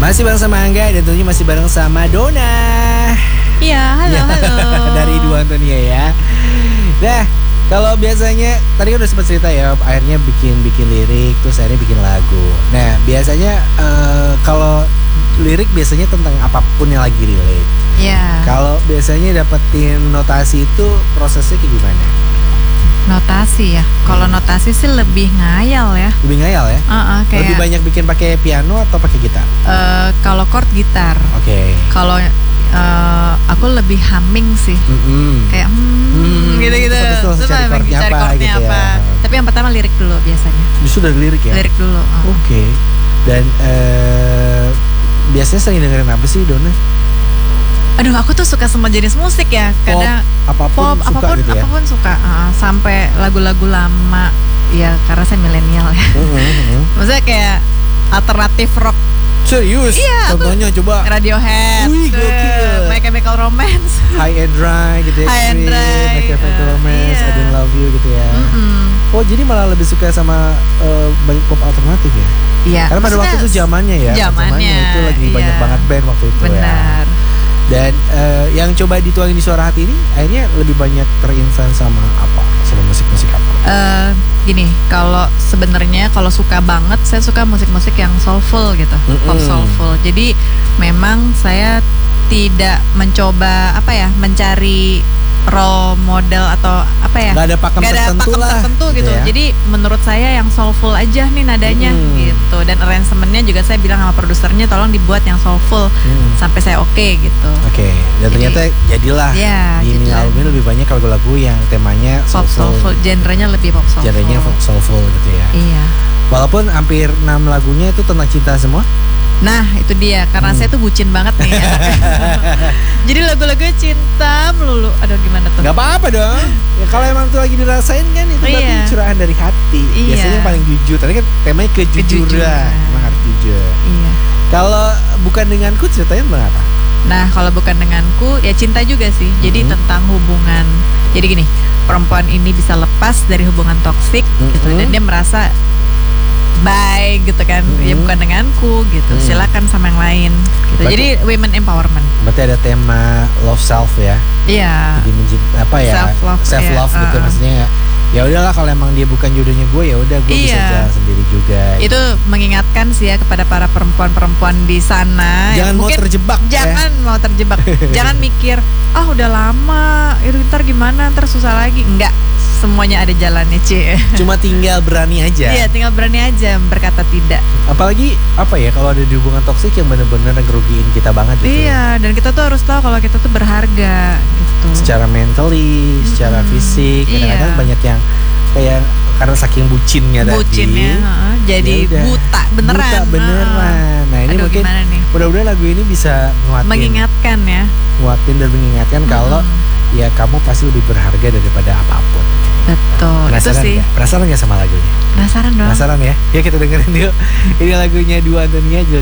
Masih bareng sama Angga dan tentunya masih bareng sama Dona. Iya, halo. Dari Dua Antonia ya. Nah, kalau biasanya tadi kan udah sempat cerita ya, akhirnya bikin lirik, terus akhirnya bikin lagu. Nah, biasanya kalau lirik biasanya tentang apapun yang lagi relate. Iya. Kalau biasanya dapetin notasi itu prosesnya kayak gimana? Notasi ya. Kalau notasi sih lebih ngayal ya. Lebih ngayal ya? Kayak lebih banyak bikin pakai piano atau pakai gitar? Kalau chord gitar. Oke. Kalau aku lebih humming sih. Kayak gitu-gitu. Terus cari chordnya apa gitu ya. Tapi yang pertama lirik dulu biasanya. Justru dari lirik ya? Lirik dulu. Oke. Dan biasanya sering dengerin apa sih, Dona? Aduh, aku tuh suka semua jenis musik ya. Kadang apapun gitu ya? Apapun suka. Sampai lagu-lagu lama. Ya karena saya milenial ya. Maksudnya kayak alternatif rock. Serius? Iya. Contohnya coba Radiohead. Wih, gokil. My Chemical Romance. High and Dry gitu ya. High and Dry. My Chemical Romance, I Don't Love You gitu ya. Oh, jadi malah lebih suka sama banyak pop alternatif ya? Iya. Karena pada waktu itu zamannya ya. Zamannya itu lagi banyak banget band waktu itu. Benar. Ya. Dan yang coba dituangin di Suara Hati ini akhirnya lebih banyak terinfluence sama apa? Sama musik-musik apa? Gini, kalau sebenarnya kalau suka banget, saya suka musik-musik yang soulful gitu, pop soulful. Jadi memang saya tidak mencoba mencari role model atau Gak ada pakem tertentu gitu ya. Jadi menurut saya yang soulful aja nih nadanya gitu. Dan arrangementnya juga saya bilang sama produsernya tolong dibuat yang soulful sampai saya oke gitu. Oke. Dan ternyata jadilah di mini album ini lebih banyak lagu-lagu yang temanya soulful. Genrenya lebih pop soulful. Genrenya soulful gitu ya. Iya. Walaupun hampir 6 lagunya itu tentang cinta semua. Nah itu dia, karena saya tuh bucin banget nih ya. Jadi lagu-lagunya cinta melulu. Aduh gimana tuh? Gak apa-apa dong. Ya kalau emang tuh lagi dirasain kan itu berarti curahan dari hati. Biasanya yang paling jujur. Tadi kan temanya kejujuran. Emang harus jujur. Iya. Kalau Bukan Denganku ceritanya tentang apa? Nah kalau Bukan Denganku ya cinta juga sih. Jadi tentang hubungan. Jadi gini, perempuan ini bisa lepas dari hubungan toksik gitu, dan dia merasa baik gitu kan, ya bukan denganku gitu, silakan sama yang lain gitu. Berarti, jadi women empowerment. Berarti ada tema love self ya? Iya. Jadi self love gitu maksudnya. Ya udahlah kalau emang dia bukan jodohnya gue, ya udah gue bisa jalan sendiri juga. Itu mengingatkan sih ya kepada para perempuan-perempuan di sana. Jangan mau terjebak. Jangan mau terjebak. Jangan mikir, udah lama, itu ntar gimana, ntar susah lagi. Enggak. Semuanya ada jalannya, Cuma tinggal berani aja. Iya, tinggal berani aja berkata tidak. Apalagi kalau ada di hubungan toksik yang benar-benar ngerugiin kita banget gitu. Iya, dan kita tuh harus tahu kalau kita tuh berharga gitu. Secara mentally, secara fisik, kadang-kadang banyak yang kayak karena saking bucinnya jadi buta beneran. Nah, ini mungkin mudah-mudahan lagu ini bisa mengingatkan ya. Nguatin dan mengingatkan kalau ya kamu pasti lebih berharga daripada apapun. Betul. Penasaran itu sih. Penasaran gak sama lagunya? Penasaran dong. Penasaran ya? Ya kita dengerin yuk. Ini lagunya Dua Antonia.